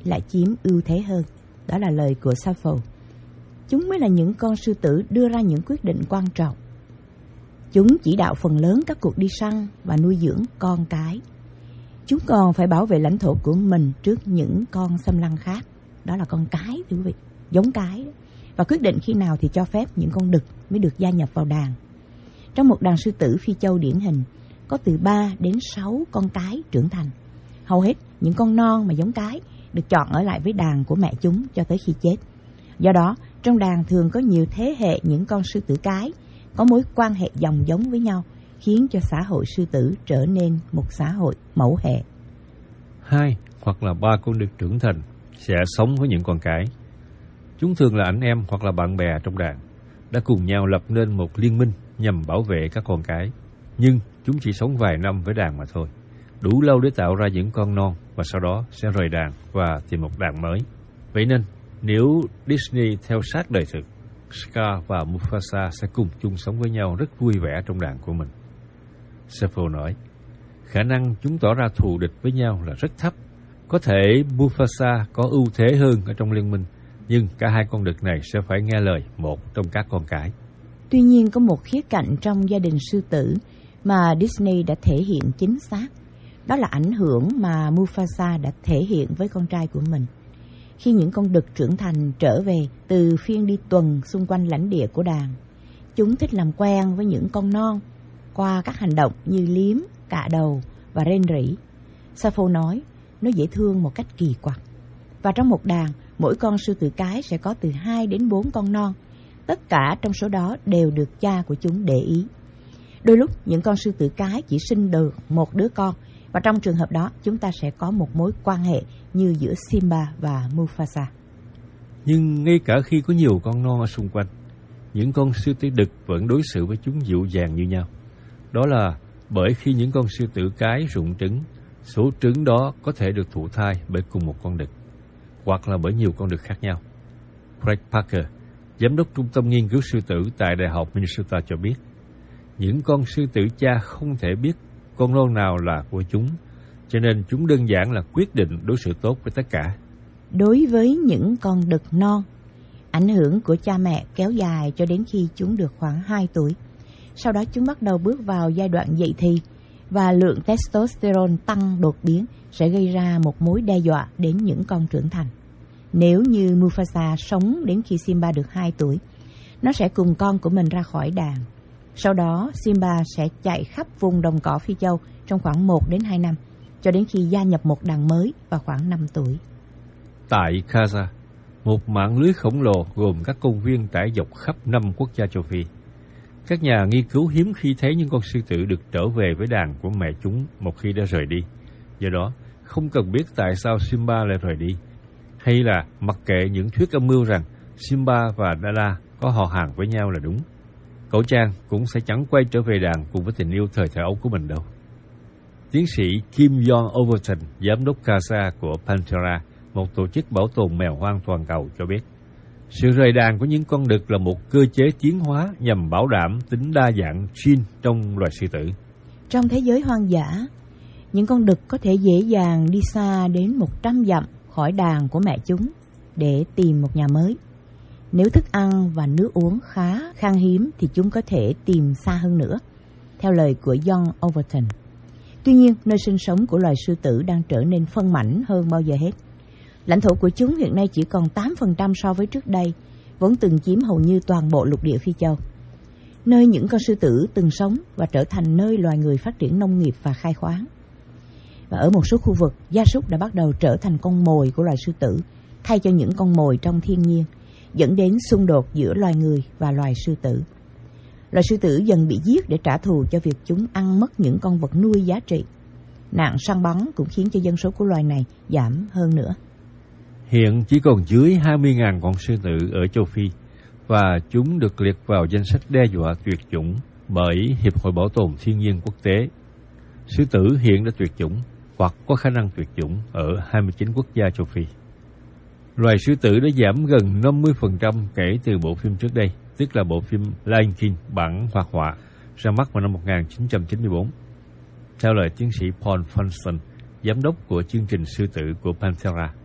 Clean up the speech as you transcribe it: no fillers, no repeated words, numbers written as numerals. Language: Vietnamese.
lại chiếm ưu thế hơn. Đó là lời của Sappho. Chúng mới là những con sư tử đưa ra những quyết định quan trọng. Chúng chỉ đạo phần lớn các cuộc đi săn và nuôi dưỡng con cái. Chúng còn phải bảo vệ lãnh thổ của mình trước những con xâm lăng khác. Đó là con cái, thưa quý vị, giống cái đó. Và quyết định khi nào thì cho phép những con đực mới được gia nhập vào đàn. Trong một đàn sư tử Phi Châu điển hình, có từ 3 đến 6 con cái trưởng thành. Hầu hết những con non mà giống cái được chọn ở lại với đàn của mẹ chúng cho tới khi chết. Do đó, trong đàn thường có nhiều thế hệ những con sư tử cái có mối quan hệ dòng giống với nhau, khiến cho xã hội sư tử trở nên một xã hội mẫu hệ. 2 hoặc là 3 con đực trưởng thành sẽ sống với những con cái. Chúng thường là anh em hoặc là bạn bè trong đàn, đã cùng nhau lập nên một liên minh nhằm bảo vệ các con cái. Nhưng chúng chỉ sống vài năm với đàn mà thôi, đủ lâu để tạo ra những con non và sau đó sẽ rời đàn và tìm một đàn mới. Vậy nên, nếu Disney theo sát đời thực, Scar và Mufasa sẽ cùng chung sống với nhau rất vui vẻ trong đàn của mình. Sappho nói, khả năng chúng tỏ ra thù địch với nhau là rất thấp. Có thể Mufasa có ưu thế hơn ở trong liên minh, nhưng cả hai con đực này sẽ phải nghe lời một trong các con cái. Tuy nhiên, có một khía cạnh trong gia đình sư tử mà Disney đã thể hiện chính xác. Đó là ảnh hưởng mà Mufasa đã thể hiện với con trai của mình. Khi những con đực trưởng thành trở về từ phiên đi tuần xung quanh lãnh địa của đàn, chúng thích làm quen với những con non qua các hành động như liếm, cạ đầu và rên rỉ. Sappho nói, nó dễ thương một cách kỳ quặc. Và trong một đàn, mỗi con sư tử cái sẽ có từ 2 đến 4 con non. Tất cả trong số đó đều được cha của chúng để ý. Đôi lúc, những con sư tử cái chỉ sinh được một đứa con, và trong trường hợp đó, chúng ta sẽ có một mối quan hệ như giữa Simba và Mufasa. Nhưng ngay cả khi có nhiều con non ở xung quanh, những con sư tử đực vẫn đối xử với chúng dịu dàng như nhau. Đó là bởi khi những con sư tử cái rụng trứng, số trứng đó có thể được thụ thai bởi cùng một con đực, hoặc là bởi nhiều con đực khác nhau. Craig Parker, giám đốc trung tâm nghiên cứu sư tử tại Đại học Minnesota cho biết, những con sư tử cha không thể biết con non nào là của chúng, cho nên chúng đơn giản là quyết định đối xử tốt với tất cả. Đối với những con đực non, ảnh hưởng của cha mẹ kéo dài cho đến khi chúng được khoảng 2 tuổi. Sau đó chúng bắt đầu bước vào giai đoạn dậy thì, và lượng testosterone tăng đột biến sẽ gây ra một mối đe dọa đến những con trưởng thành. Nếu như Mufasa sống đến khi Simba được 2 tuổi, nó sẽ cùng con của mình ra khỏi đàn. Sau đó, Simba sẽ chạy khắp vùng đồng cỏ Phi Châu trong khoảng 1 đến 2 năm, cho đến khi gia nhập một đàn mới vào khoảng 5 tuổi. Tại Khaza, một mạng lưới khổng lồ gồm các công viên trải dọc khắp 5 quốc gia châu Phi, các nhà nghiên cứu hiếm khi thấy những con sư tử được trở về với đàn của mẹ chúng một khi đã rời đi. Do đó, không cần biết tại sao Simba lại rời đi, hay là mặc kệ những thuyết âm mưu rằng Simba và Nala có họ hàng với nhau là đúng. Cậu Trang cũng sẽ chẳng quay trở về đàn cùng với tình yêu thời thơ ấu của mình đâu. Tiến sĩ Kim Jong Overton, giám đốc CASA của Panthera, một tổ chức bảo tồn mèo hoang toàn cầu, cho biết sự rời đàn của những con đực là một cơ chế tiến hóa nhằm bảo đảm tính đa dạng gene trong loài sư tử. Trong thế giới hoang dã, những con đực có thể dễ dàng đi xa đến 100 dặm khỏi đàn của mẹ chúng để tìm một nhà mới. Nếu thức ăn và nước uống khá khan hiếm thì chúng có thể tìm xa hơn nữa, theo lời của John Overton. Tuy nhiên, nơi sinh sống của loài sư tử đang trở nên phân mảnh hơn bao giờ hết. Lãnh thổ của chúng hiện nay chỉ còn 8% so với trước đây, vốn từng chiếm hầu như toàn bộ lục địa Phi Châu, nơi những con sư tử từng sống và trở thành nơi loài người phát triển nông nghiệp và khai khoáng. Và ở một số khu vực, gia súc đã bắt đầu trở thành con mồi của loài sư tử, thay cho những con mồi trong thiên nhiên, dẫn đến xung đột giữa loài người và loài sư tử. Loài sư tử dần bị giết để trả thù cho việc chúng ăn mất những con vật nuôi giá trị. Nạn săn bắn cũng khiến cho dân số của loài này giảm hơn nữa. Hiện chỉ còn dưới 20.000 con sư tử ở châu Phi, và chúng được liệt vào danh sách đe dọa tuyệt chủng bởi Hiệp hội Bảo tồn Thiên nhiên Quốc tế. Sư tử hiện đã tuyệt chủng hoặc có khả năng tuyệt chủng ở 29 quốc gia châu Phi. Loài sư tử đã giảm gần 50% kể từ bộ phim trước đây, tức là bộ phim Lion King bản hoạt họa ra mắt vào năm 1994. Theo lời tiến sĩ Paul Funston, giám đốc của chương trình sư tử của Panthera,